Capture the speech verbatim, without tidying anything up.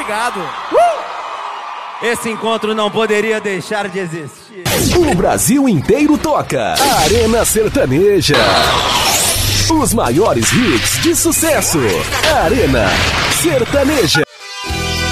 obrigado. Uh! Esse encontro não poderia deixar de existir. O Brasil inteiro toca Arena Sertaneja. Os maiores hits de sucesso. Arena Sertaneja.